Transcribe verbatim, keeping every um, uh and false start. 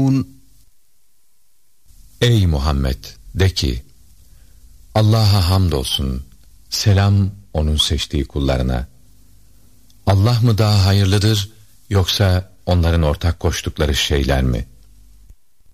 Ey Muhammed, de ki, Allah'a hamdolsun, selam onun seçtiği kullarına. Allah mı daha hayırlıdır, yoksa onların ortak koştukları şeyler mi?